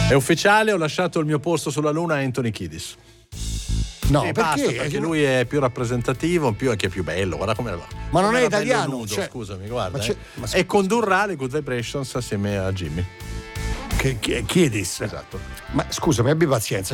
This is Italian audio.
È ufficiale, ho lasciato il mio posto sulla Luna a Anthony Kiedis. No, perché lui è più rappresentativo, anche più bello. Guarda come va. Ma non è italiano, nudo, scusami, guarda. E condurrà le Good Vibrations assieme a Jimmy. Che Kiedis. Esatto. Ma scusami, abbi pazienza.